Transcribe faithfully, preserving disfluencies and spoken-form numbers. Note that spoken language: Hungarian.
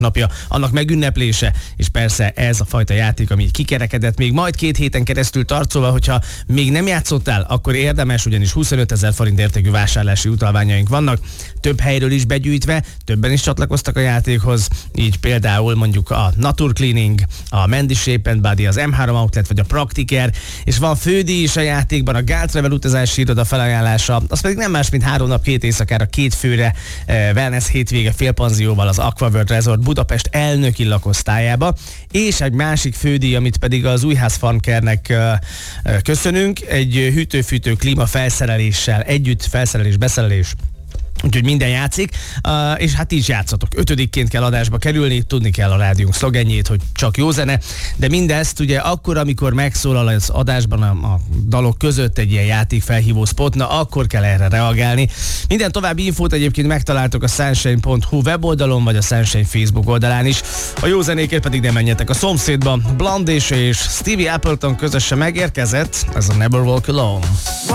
napja, annak megünneplése, és persze ez a fajta játék, ami kikerekedett még majd két héten keresztül tart, szóval, hogyha még nem játszottál, akkor érdemes, ugyanis huszonötezer forint értékű vásárlási utalványaink vannak, több helyről is begyűjtve, többen is csatlakoztak a játékhoz, így például mondjuk a Nature Cleaning, a Mandy Shape and Body, az em három Outlet vagy a Praktiker, és van fődíj is a játékban, a Gál Travel utazási iroda felajánlása, az pedig nem más, mint három nap, két éjszakára, két főre eh, wellness hétvége félpanzióval az Aquaworld Resort Budapest elnöki lakosztályába, és egy másik fődíj, amit pedig az Újház Farmkernek uh, uh, köszönünk, egy hűtő-fűtő klíma felszereléssel együtt, felszerelés, beszerelés, úgyhogy minden játszik, uh, és hát így játszatok. Ötödikként kell adásba kerülni, tudni kell a rádiónk szlogenjét, hogy csak jó zene, de mindezt ugye akkor, amikor megszólal az adásban a, a dalok között egy ilyen játékfelhívó spot, na akkor kell erre reagálni. Minden további infót egyébként megtaláltok a sunshine pont hu weboldalon, vagy a Sunshine Facebook oldalán is. A jó zenékért pedig nem menjetek a szomszédba. Blondie és Stevie Appleton közösen megérkezett, ez a Never Walk Alone.